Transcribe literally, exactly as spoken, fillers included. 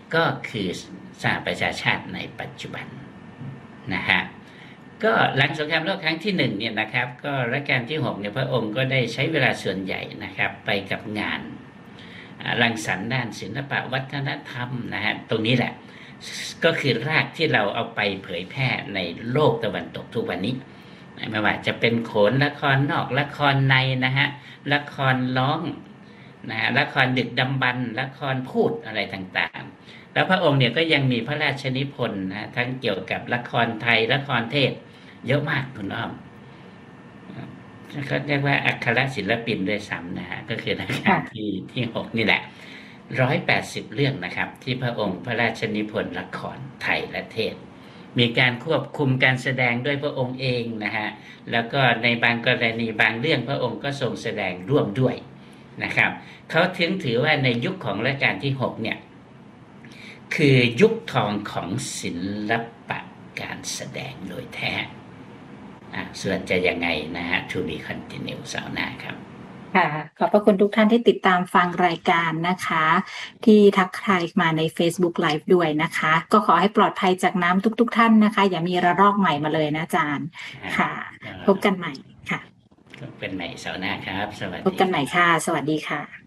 ก็คือสหประชาชาติในปัจจุบันนะฮะก็หลังสงครามโลกครั้งที่หนึ่งเนี่ยนะครับก็รัชกาลที่หกเนี่ยพระองค์ก็ได้ใช้เวลาส่วนใหญ่นะครับไปกับงานรังสรรค์ด้านศิลปะวัฒนธรรมนะฮะตรงนี้แหละก็คือรากที่เราเอาไปเผยแพร่ในโลกตะวันตกทุกวันนี้ไม่ว่าจะเป็นโขนละครนอกละครในนะฮะละครร้องนะฮะละครดึกดำบรรพ์ละครพูดอะไรต่างๆแล้วพระองค์เนี่ยก็ยังมีพระราชนิพนธ์นะทั้งเกี่ยวกับละครไทยละครเทศเยอะมากคุณอ้อมเขาเรียกว่าอักขระศิลปินด้วยซ้ำนะฮะก็คือรัชกาลที่ที่หกนี่แหละร้อยแปดสิบเรื่องนะครับที่พระองค์พระราชนิพนธ์ละครไทยและเทศมีการควบคุมการแสดงด้วยพระองค์เองนะฮะแล้วก็ในบางกรณีบางเรื่องพระองค์ก็ทรงแสดงร่วมด้วยนะครับเขาถึงถือว่าในยุคของรัชกาลที่หกเนี่ยคือยุคทองของศิลปะการแสดงโดยแท้อ่ะส่วนจะยังไงนะฮะ to be continue เสาร์หน้าครับค่ะขอบพระคุณทุกท่านที่ติดตามฟังรายการนะคะที่ทักทายมาใน Facebook Live ด้วยนะคะก็ขอให้ปลอดภัยจากน้ำทุกๆท่านนะคะอย่ามีระลอกใหม่มาเลยนะอาจารย์ค่ะพบกันใหม่ค่ะพบกันใหม่เสาร์หน้าครับสวัสดีพบกันใหม่ค่ะสวัสดีค่ะ